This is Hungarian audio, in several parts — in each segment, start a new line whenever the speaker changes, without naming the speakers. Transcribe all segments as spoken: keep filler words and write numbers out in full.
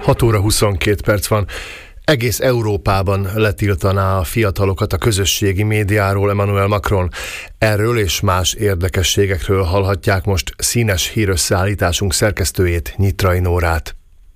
hat óra huszonkét perc van. Egész Európában letiltaná a fiatalokat a közösségi médiáról Emmanuel Macron. Erről és más érdekességekről hallhatják most színes hírösszeállításunk szerkesztőjét, Nyitrai Nórát.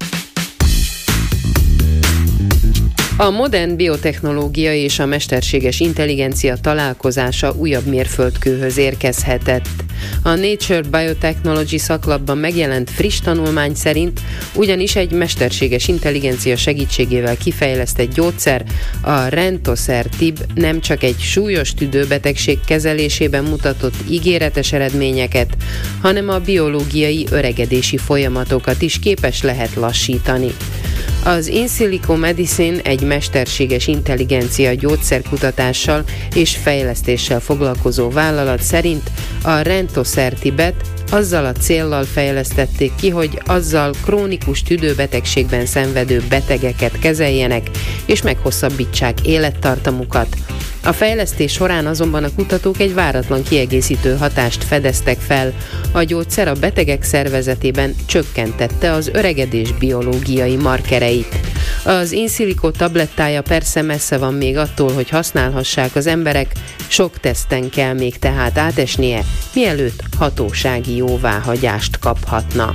A modern biotechnológia és a mesterséges intelligencia találkozása újabb mérföldkőhöz érkezhetett. A Nature Biotechnology szaklapban megjelent friss tanulmány szerint ugyanis egy mesterséges intelligencia segítségével kifejlesztett gyógyszer, a Rentosertib nem csak egy súlyos tüdőbetegség kezelésében mutatott ígéretes eredményeket, hanem a biológiai öregedési folyamatokat is képes lehet lassítani. Az In Silico Medicine egy mesterséges intelligencia gyógyszerkutatással és fejlesztéssel foglalkozó vállalat szerint a Rentosertibet azzal a céllal fejlesztették ki, hogy azzal krónikus tüdőbetegségben szenvedő betegeket kezeljenek és meghosszabbítsák élettartamukat. A fejlesztés során azonban a kutatók egy váratlan kiegészítő hatást fedeztek fel. A gyógyszer a betegek szervezetében csökkentette az öregedés biológiai markereit. Az In Silico tablettája persze messze van még attól, hogy használhassák az emberek, sok teszten kell még tehát átesnie, mielőtt hatósági jóváhagyást kaphatna.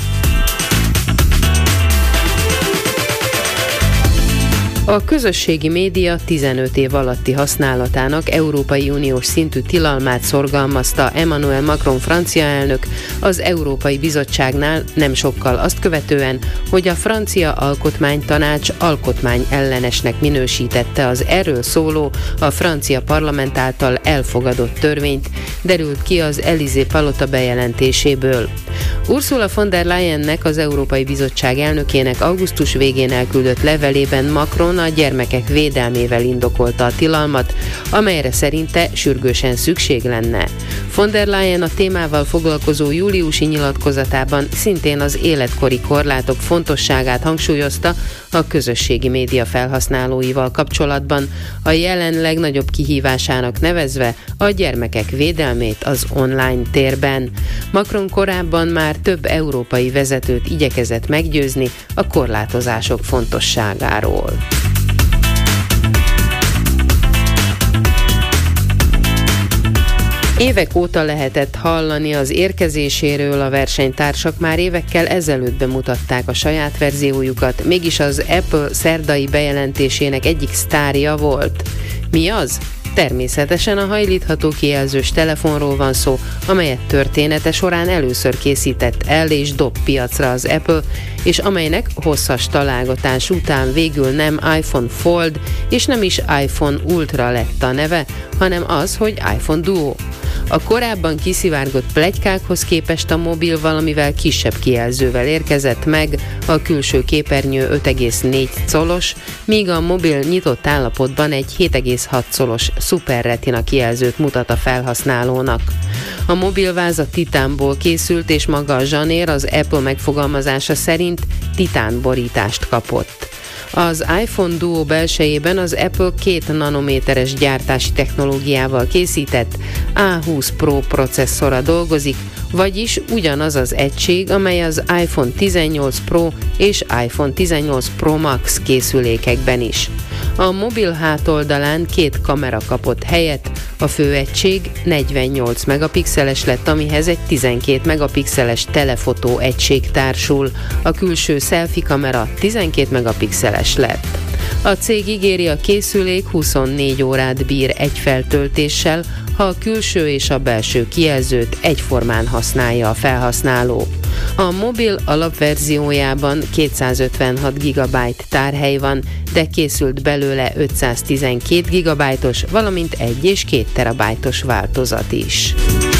A közösségi média tizenöt év alatti használatának Európai Uniós szintű tilalmát szorgalmazta Emmanuel Macron francia elnök az Európai Bizottságnál nem sokkal azt követően, hogy a francia alkotmánytanács alkotmányellenesnek minősítette az erről szóló, a francia parlament által elfogadott törvényt, derült ki az Élysée palota bejelentéséből. Ursula von der Leyennek, az Európai Bizottság elnökének augusztus végén elküldött levelében Macron a gyermekek védelmével indokolta a tilalmat, amelyre szerinte sürgősen szükség lenne. Von der Leyen a témával foglalkozó júliusi nyilatkozatában szintén az életkori korlátok fontosságát hangsúlyozta a közösségi média felhasználóival kapcsolatban, a jelen legnagyobb kihívásának nevezve a gyermekek védelmét az online térben. Macron korábban már több európai vezetőt igyekezett meggyőzni a korlátozások fontosságáról. Évek óta lehetett hallani az érkezéséről, a versenytársak már évekkel ezelőtt bemutatták a saját verziójukat, mégis az Apple szerdai bejelentésének egyik sztárja volt. Mi az? Természetesen a hajlítható kijelzős telefonról van szó, amelyet története során először készített el és dob piacra az Apple, és amelynek hosszas találgatás után végül nem iPhone Fold és nem is iPhone Ultra lett a neve, hanem az, hogy iPhone Duo. A korábban kiszivárgott pletykákhoz képest a mobil valamivel kisebb kijelzővel érkezett meg, a külső képernyő öt egész négy colos, míg a mobil nyitott állapotban egy hét egész hat colos Super Retina kijelzőt mutat a felhasználónak. A mobilváz a titánból készült, és maga a zsanér az Apple megfogalmazása szerint titánborítást kapott. Az iPhone Duo belsejében az Apple két nanométeres gyártási technológiával készített á húsz Pro processzora dolgozik, vagyis ugyanaz az egység, amely az iPhone tizennyolc Pro és iPhone tizennyolc Pro Max készülékekben is. A mobil hátoldalán két kamera kapott helyet, a főegység negyvennyolc megapixeles lett, amihez egy tizenkét megapixeles telefotó egység társul, a külső selfie kamera tizenkét megapixeles lett. A cég ígéri, a készülék huszonnégy órát bír egy feltöltéssel, ha a külső és a belső kijelzőt egyformán használja a felhasználó. A mobil alapverziójában kétszázötvenhat gigabyte tárhely van, de készült belőle ötszáztizenkét gigabyte-os, valamint egy és két terabájtos változat is.